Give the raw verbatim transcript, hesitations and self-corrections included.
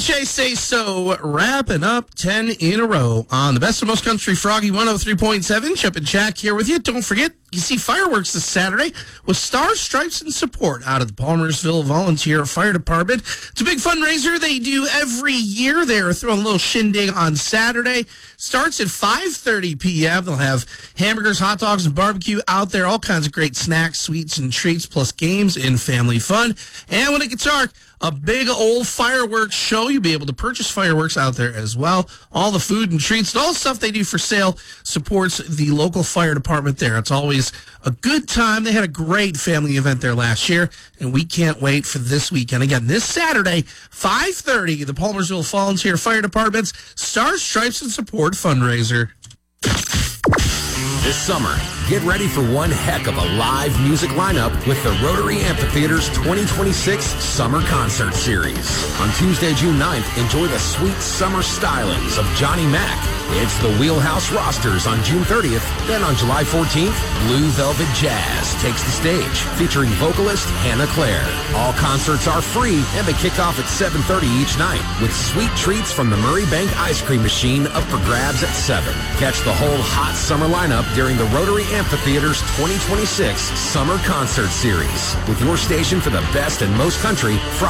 Jay Say So, wrapping up ten in a row on the Best of Most Country Froggy one oh three point seven. Chip and Jack here with you. Don't forget, you see fireworks this Saturday with Stars, Stripes, and Support out of the Palmersville Volunteer Fire Department. It's a big fundraiser they do every year. They're throwing a little shindig on Saturday. Starts at five thirty p.m. They'll have hamburgers, hot dogs, and barbecue out there. All kinds of great snacks, sweets, and treats, plus games and family fun. And when it gets dark, a big old fireworks show. You'll be able to purchase fireworks out there as well. All the food and treats and all the stuff they do for sale supports the local fire department there. It's always a good time. They had a great family event there last year, and we can't wait for this weekend. Again, this Saturday, five thirty, the Palmersville Volunteer Fire Department's Stars, Stripes, and Support fundraiser. This summer, get ready for one heck of a live music lineup with the Rotary Amphitheater's twenty twenty-six Summer Concert Series. On Tuesday, June ninth, enjoy the sweet summer stylings of Johnny Mac. It's the Wheelhouse Rosters on June thirtieth. Then on July fourteenth, Blue Velvet Jazz takes the stage, featuring vocalist Hannah Claire. All concerts are free, and they kick off at seven thirty each night, with sweet treats from the Murray Bank Ice Cream Machine up for grabs at seven. Catch the whole hot summer lineup during the Rotary Amphitheater's twenty twenty-six Summer Concert Series, with your station for the best and most country.